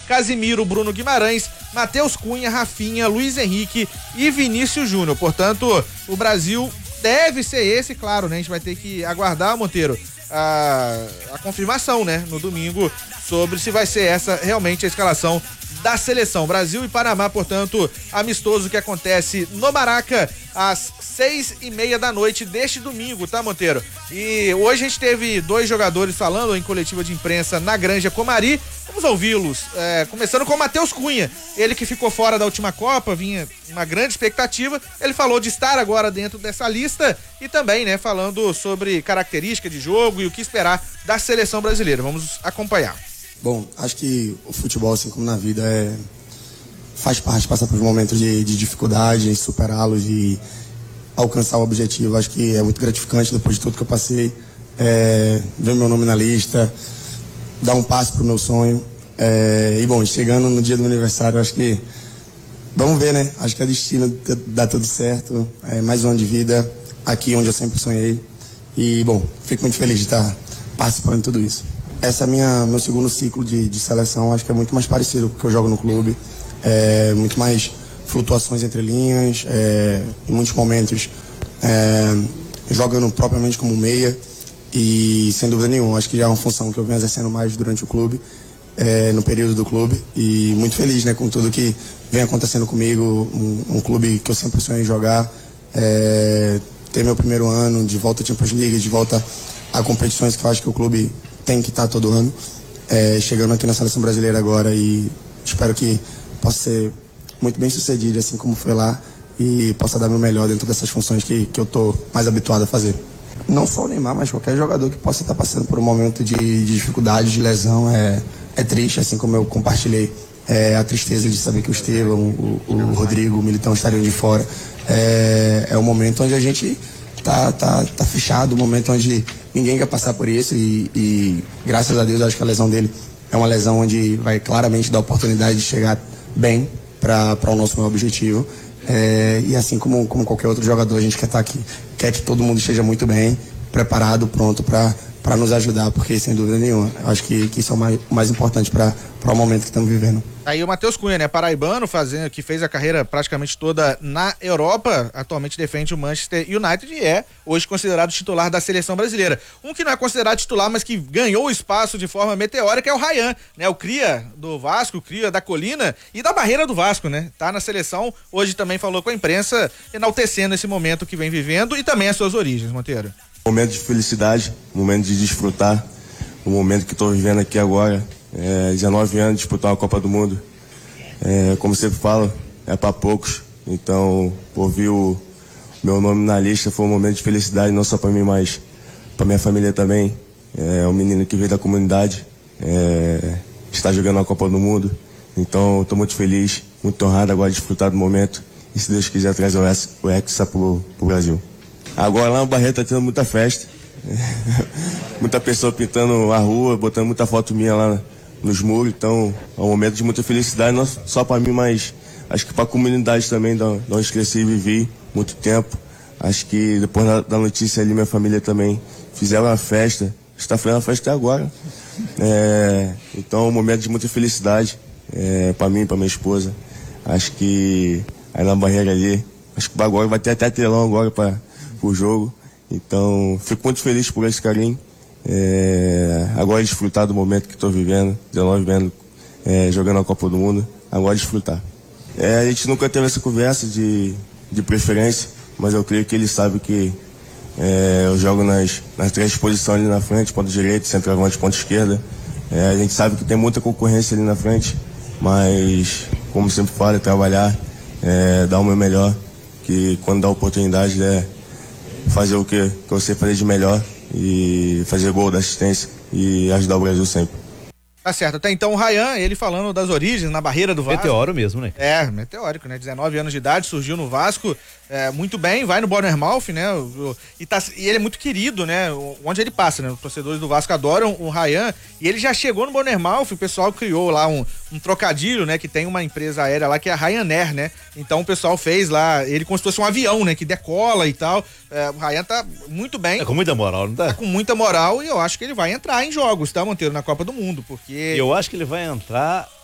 Casimiro, Bruno Guimarães, Matheus Cunha, Rafinha, Luiz Henrique e Vinícius Júnior. Portanto, o Brasil deve ser esse, claro, né? A gente vai ter que aguardar, Monteiro, a confirmação, né, no domingo, sobre se vai ser essa realmente a escalação da seleção. Brasil e Panamá, portanto, amistoso que acontece no Maraca às 6:30 da noite deste domingo, tá, Monteiro? E hoje a gente teve 2 jogadores falando em coletiva de imprensa na Granja Comari. Vamos ouvi-los, começando com o Matheus Cunha, ele que ficou fora da última Copa, vinha uma grande expectativa, ele falou de estar agora dentro dessa lista e também, né, falando sobre característica de jogo e o que esperar da seleção brasileira. Vamos acompanhar. Bom, acho que o futebol, assim como na vida, faz parte, passar por momentos de dificuldade, superá-los e alcançar o objetivo. Acho que é muito gratificante depois de tudo que eu passei, ver meu nome na lista, dar um passo pro meu sonho. E bom, chegando no dia do meu aniversário, acho que vamos ver, né? Acho que é destino, dá tudo certo. Mais um ano de vida aqui onde eu sempre sonhei. E bom, fico muito feliz de estar participando de tudo isso. Essa é meu segundo ciclo de seleção, acho que é muito mais parecido com o que eu jogo no clube. Muito mais flutuações entre linhas, em muitos momentos jogando propriamente como meia e sem dúvida nenhuma, acho que já é uma função que eu venho exercendo mais durante o clube, no período do clube, e muito feliz, né, com tudo que vem acontecendo comigo, um clube que eu sempre sonhei em jogar, ter meu primeiro ano de volta à Champions League, de volta a competições que eu acho que o clube tem que estar todo ano, chegando aqui na seleção brasileira agora, e espero que possa ser muito bem sucedido, assim como foi lá, e possa dar meu melhor dentro dessas funções que eu tô mais habituado a fazer. Não só o Neymar, mas qualquer jogador que possa estar passando por um momento de dificuldade, de lesão, é triste, assim como eu compartilhei a tristeza de saber que o Estevão, o Rodrigo, o Militão estariam de fora. É um momento onde a gente tá fechado, um momento onde ninguém quer passar por isso, e graças a Deus acho que a lesão dele é uma lesão onde vai claramente dar oportunidade de chegar bem para o nosso maior objetivo. E assim como qualquer outro jogador, a gente quer estar aqui, quer que todo mundo esteja muito bem, preparado, pronto para nos ajudar, porque sem dúvida nenhuma, eu acho que isso é o mais importante para o momento que estamos vivendo. Aí o Matheus Cunha, né, paraibano, que fez a carreira praticamente toda na Europa, atualmente defende o Manchester United e é hoje considerado titular da seleção brasileira. Um que não é considerado titular, mas que ganhou espaço de forma meteórica é o Ryan, né, o cria do Vasco, cria da Colina e da barreira do Vasco, né, tá na seleção, hoje também falou com a imprensa, enaltecendo esse momento que vem vivendo e também as suas origens, Monteiro. Momento de felicidade, momento de desfrutar, o momento que estou vivendo aqui agora, 19 anos, disputar uma Copa do Mundo, como sempre falo, é para poucos, então ouvir o meu nome na lista foi um momento de felicidade, não só para mim, mas para minha família também. Um menino que veio da comunidade, está jogando a Copa do Mundo, então estou muito feliz, muito honrado agora de desfrutar do momento e, se Deus quiser, trazer o Hexa pro Brasil. Agora lá no Barreto tá tendo muita festa, muita pessoa pintando a rua, botando muita foto minha lá nos muros, então é um momento de muita felicidade, não só para mim, mas acho que para a comunidade também, de onde cresci e vivi muito tempo. Acho que depois da notícia ali, minha família também fizeram uma festa, está fazendo a festa até agora. Então é um momento de muita felicidade para mim, para minha esposa. Acho que aí na barreira ali, acho que agora vai ter até telão agora para o jogo, então fico muito feliz por esse carinho, agora desfrutar do momento que estou vivendo, 19 anos jogando a Copa do Mundo, agora desfrutar. A gente nunca teve essa conversa de preferência, mas eu creio que ele sabe que eu jogo nas 3 posições ali na frente, ponta direita, centroavante, ponta esquerda. A gente sabe que tem muita concorrência ali na frente, mas como sempre falo, é trabalhar, dar o meu melhor, que quando dá oportunidade fazer o que eu sei fazer de melhor e fazer gol, dar assistência e ajudar o Brasil sempre. Tá certo, até então o Ryan, ele falando das origens na barreira do Vasco. Meteoro mesmo, né? Meteórico, né? 19 anos de idade, surgiu no Vasco, muito bem, vai no Bournemouth, né? E ele é muito querido, né? Onde ele passa, né? Os torcedores do Vasco adoram o Ryan, e ele já chegou no Bournemouth, o pessoal criou lá um trocadilho, né? Que tem uma empresa aérea lá que é a Ryanair, né? Então o pessoal fez lá, ele como se fosse um avião, né? Que decola e tal. O Ryan tá muito bem. Com muita moral, não tá? Tá com muita moral, e eu acho que ele vai entrar em jogos, tá, Monteiro, na Copa do Mundo, porque... Eu acho que ele vai entrar